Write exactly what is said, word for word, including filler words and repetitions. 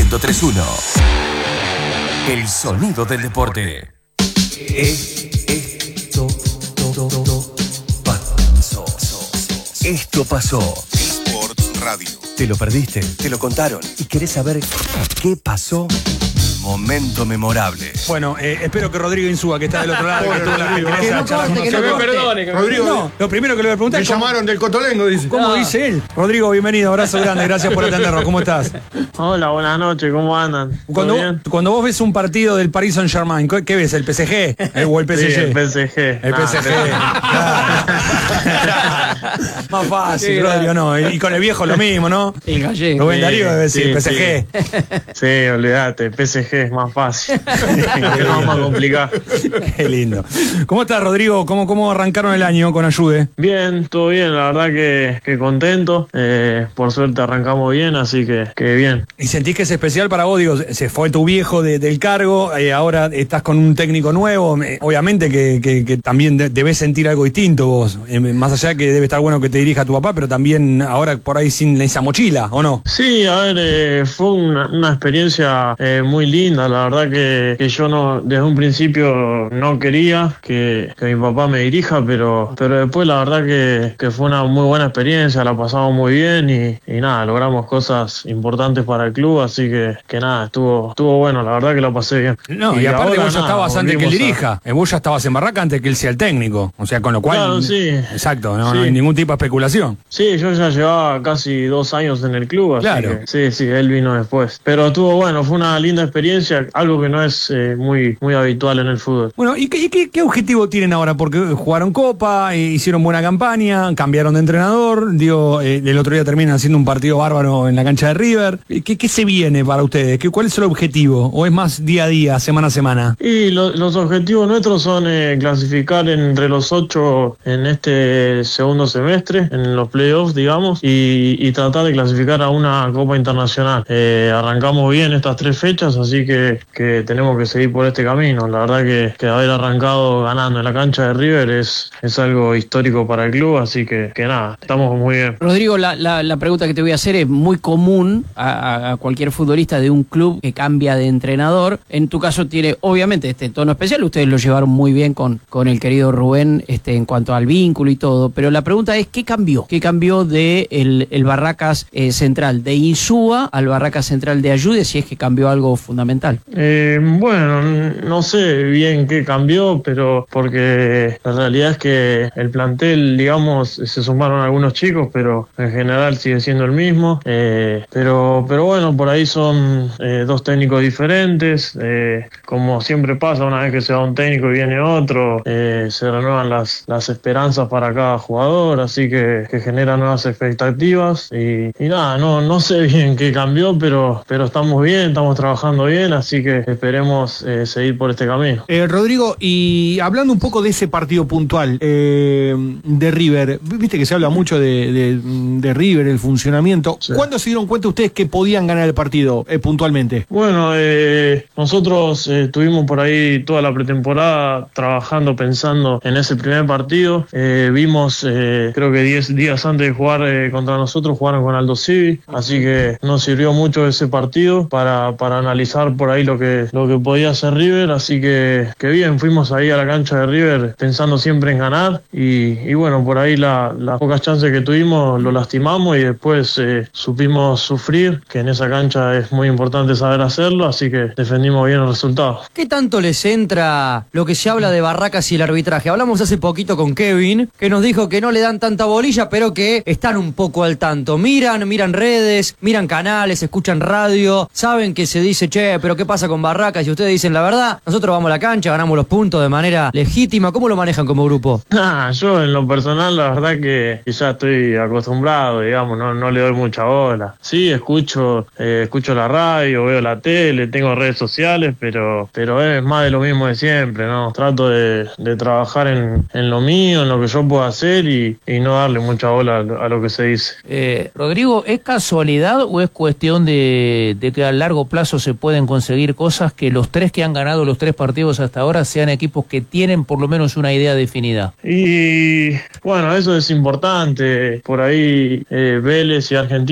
ciento tres punto uno. El sonido del deporte. Esto pasó. Esto pasó. Sports Radio. ¿Te lo perdiste? ¿Te lo contaron? ¿Y querés saber qué pasó? Momento memorable. Bueno, eh, espero que Rodrigo Insúa, que está del otro lado, que tuvo la gentileza Que no de charlar con corte, que no nosotros. corte. Perdone, que me- Rodrigo, no, lo primero que le voy a preguntar Me es cómo, llamaron del Cotolengo, dice. cómo No. dice él. Rodrigo, bienvenido, abrazo grande, gracias por atendernos. ¿Cómo estás? Hola, buenas noches, ¿cómo andan? ¿Todo Cuando, bien? cuando vos ves un partido del Paris Saint-Germain, ¿qué ves? ¿El P S G? ¿Eh, ¿O el P S G? Sí, el P S G. El Nah, P S G. Claro. Más fácil, Qué Rodrigo, no. Y con el viejo lo mismo, ¿no? El gallego. Rubén Sí, Darío debe decir sí, P S G. Sí, olvídate, P S G es más fácil. Que no es más complicado. Qué lindo. ¿Cómo estás, Rodrigo? ¿Cómo, cómo arrancaron el año con Ayude? Bien, todo bien, la verdad que, que contento. Eh, por suerte arrancamos bien, así que, que bien. ¿Y sentís que es especial para vos? Digo, se fue tu viejo de- del cargo, eh, ahora estás con un técnico nuevo. eh, obviamente que, que- que también de- debés sentir algo distinto vos. eh, más allá que debe estar bueno que te dirija tu papá, pero también ahora por ahí sin esa mochila, ¿o no? Sí, a ver, eh, fue una, una experiencia eh, muy linda. La verdad que, que yo no desde un principio no quería que, que mi papá me dirija, pero, pero después la verdad que, que fue una muy buena experiencia, la pasamos muy bien y, y nada, logramos cosas importantes para el club, así que, que nada, estuvo, estuvo bueno, la verdad que la pasé bien. No, y, aparte ahora, vos ya nada, estabas antes que él volvimos a- dirija. Eh, Vos ya estabas en Barraca antes que él sea el técnico. O sea, con lo cual. Claro, sí. Exacto, no, no Sí. hay ningún tipo de especulación. Sí, yo ya llevaba casi dos años en el club, así Claro. que sí, sí, él vino después. Pero estuvo bueno, fue una linda experiencia, algo que no es eh, muy, muy habitual en el fútbol. Bueno, ¿y qué, y qué- qué objetivo tienen ahora? Porque jugaron Copa, eh, hicieron buena campaña, cambiaron de entrenador, digo, eh, el otro día terminan haciendo un partido bárbaro en la cancha de River. Eh, ¿Qué, qué se viene para ustedes? ¿Qué, ¿Cuál es el objetivo? ¿O es más día a día, semana a semana? Y lo- los objetivos nuestros son eh, clasificar entre los ocho en este segundo semestre, en los playoffs, digamos, y, y tratar de clasificar a una Copa Internacional. Eh, arrancamos bien estas tres fechas, así que, que tenemos que seguir por este camino. La verdad que, que haber arrancado ganando en la cancha de River es, es algo histórico para el club, así que, que nada, estamos muy bien. Rodrigo, la, la, la pregunta que te voy a hacer es muy común a, a- a cualquier futbolista de un club que cambia de entrenador. En tu caso tiene obviamente este tono especial, ustedes lo llevaron muy bien con, con el querido Rubén este, en cuanto al vínculo y todo, pero la pregunta es ¿qué cambió? ¿Qué cambió de el, el Barracas eh, Central de Insúa al Barracas Central de Ayude, si es que cambió algo fundamental? Eh, bueno, no sé bien qué cambió, pero porque la realidad es que el plantel, digamos, se sumaron algunos chicos, pero en general sigue siendo el mismo. Eh, pero, pero bueno, por ahí son eh, dos técnicos diferentes. Eh, como siempre pasa, una vez que se va un técnico y viene otro, eh, se renuevan las, las esperanzas para cada jugador, así que, que genera nuevas expectativas. Y, y nada, no, no sé bien qué cambió, pero, pero estamos bien, estamos trabajando bien, así que esperemos eh, seguir por este camino. Eh, Rodrigo, y hablando un poco de ese partido puntual eh, de River, viste que se habla mucho de, de, de River, el funcionamiento. Sí. ¿Cuándo se dieron cuenta ustedes que podían ganar el partido eh, puntualmente? Bueno, eh, nosotros eh, estuvimos por ahí toda la pretemporada trabajando, pensando en ese primer partido. Eh, vimos, eh, creo que diez días antes de jugar eh, contra nosotros, jugaron con Aldo Civi, así que nos sirvió mucho ese partido para, para analizar por ahí lo que, lo que podía hacer River, así que, que bien, fuimos ahí a la cancha de River pensando siempre en ganar y, y bueno, por ahí la- las pocas chances que tuvimos lo lastimamos y después eh, supimos sufrir, que en esa cancha es muy importante saber hacerlo, así que defendimos bien el resultado. ¿Qué tanto les entra lo que se habla de Barracas y el arbitraje? Hablamos hace poquito con Kevin, que nos dijo que no le dan tanta bolilla, pero que están un poco al tanto. Miran, miran redes, miran canales, escuchan radio, saben que se dice, che, pero ¿qué pasa con Barracas? Y ustedes dicen la verdad, nosotros vamos a la cancha, ganamos los puntos de manera legítima. ¿Cómo lo manejan como grupo? Ah, yo en lo personal la verdad que, que ya estoy acostumbrado, digamos, no, no le doy mucha bola. Sí, escucho, eh, escucho la radio, veo la tele, tengo redes sociales, pero, pero es más de lo mismo de siempre, ¿no? Trato de, de trabajar en, en lo mío, en lo que yo puedo hacer y, y no darle mucha bola a lo, a lo que se dice. Eh, Rodrigo, ¿es casualidad o es cuestión de, de que a largo plazo se pueden conseguir cosas que los tres que han ganado los tres partidos hasta ahora sean equipos que tienen por lo menos una idea definida? Y bueno, eso es importante. Por ahí eh, Vélez y Argentina